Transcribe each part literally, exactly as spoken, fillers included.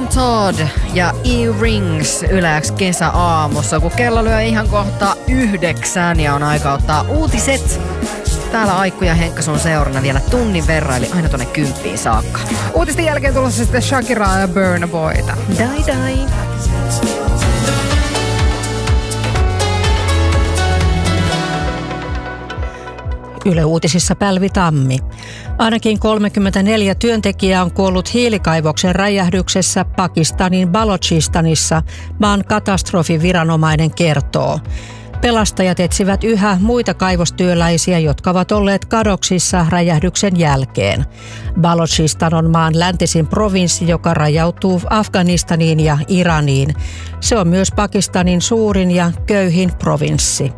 Malcolm Todd ja E-Rings Yleäks kesäaamussa, kun kello lyö ihan kohta yhdeksän ja on aika ottaa uutiset. Täällä Aikku ja Henkka sun seurana vielä tunnin verran, eli aina tonne kymppiin saakka. Uutisten jälkeen tulossa sitten Shakiraa ja Burna Boyta. Dai dai. Yle Uutisissa Pälvi Tammi. Ainakin kolmekymmentäneljä työntekijää on kuollut hiilikaivoksen räjähdyksessä Pakistanin Balochistanissa, maan katastrofiviranomainen kertoo. Pelastajat etsivät yhä muita kaivostyöläisiä, jotka ovat olleet kadoksissa räjähdyksen jälkeen. Balochistan on maan läntisin provinssi, joka rajautuu Afganistaniin ja Iraniin. Se on myös Pakistanin suurin ja köyhin provinssi.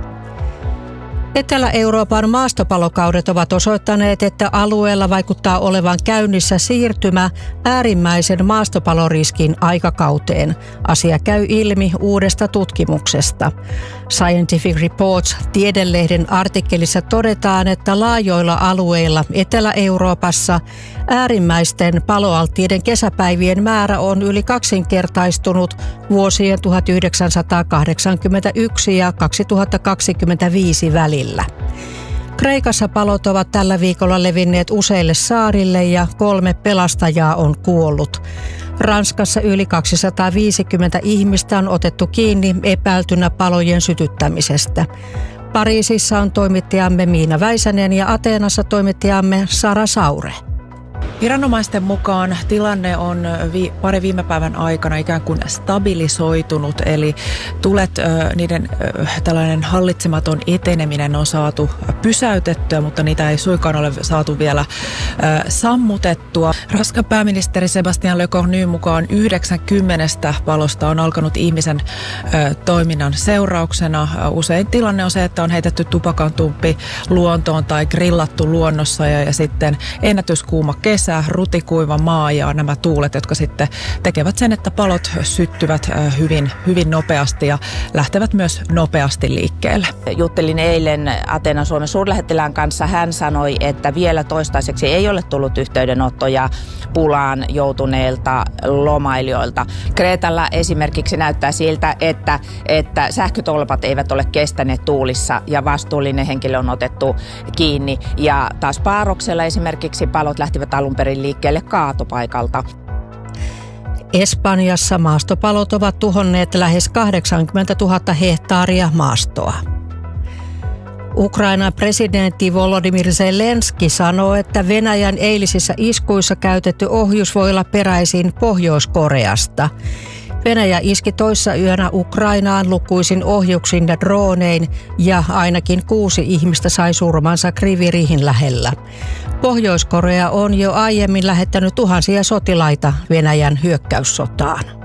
Etelä-Euroopan maastopalokaudet ovat osoittaneet, että alueella vaikuttaa olevan käynnissä siirtymä äärimmäisen maastopaloriskin aikakauteen. Asia käy ilmi uudesta tutkimuksesta. Scientific Reports -tiedelehden artikkelissa todetaan, että laajoilla alueilla Etelä-Euroopassa äärimmäisten paloalttiiden kesäpäivien määrä on yli kaksinkertaistunut vuosien tuhatyhdeksänsataakahdeksankymmentäyksi ja kaksituhattakaksikymmentäviisi välillä. Kreikassa palot ovat tällä viikolla levinneet useille saarille ja kolme pelastajaa on kuollut. Ranskassa yli kaksisataaviisikymmentä ihmistä on otettu kiinni epäiltynä palojen sytyttämisestä. Pariisissa on toimittajamme Miina Väisänen ja Ateenassa toimittajamme Sara Saure. Viranomaisten mukaan tilanne on vi- pari viime päivän aikana ikään kuin stabilisoitunut, eli tulet, niiden tällainen hallitsematon eteneminen on saatu pysäytettyä, mutta niitä ei suinkaan ole saatu vielä sammutettua. Ranskan pääministeri Sébastien Lecornu mukaan yhdeksänkymmentä palosta on alkanut ihmisen toiminnan seurauksena. Usein tilanne on se, että on heitetty tupakantumppi luontoon tai grillattu luonnossa ja, ja sitten ennätyskuuma kesä, rutikuiva maa ja nämä tuulet, jotka sitten tekevät sen, että palot syttyvät hyvin, hyvin nopeasti ja lähtevät myös nopeasti liikkeelle. Juttelin eilen Ateenan Suomen suurlähettilään kanssa. Hän sanoi, että vielä toistaiseksi ei ole tullut yhteydenottoja pulaan joutuneilta lomailijoilta. Kreetalla esimerkiksi näyttää siltä, että, että sähkötolpat eivät ole kestäneet tuulissa ja vastuullinen henkilö on otettu kiinni. Ja taas Paaroksella esimerkiksi palot lähtivät alun perin liikkeelle kaatopaikalta. Espanjassa maastopalot ovat tuhonneet lähes kahdeksankymmentätuhatta hehtaaria maastoa. Ukrainan presidentti Volodymyr Zelenski sanoo, että Venäjän eilisissä iskuissa käytetty ohjus voi olla peräisin Pohjois-Koreasta. Venäjä iski toissa yönä Ukrainaan lukuisin ohjuksin ja droonein ja ainakin kuusi ihmistä sai surmansa Krivirihin lähellä. Pohjois-Korea on jo aiemmin lähettänyt tuhansia sotilaita Venäjän hyökkäyssotaan.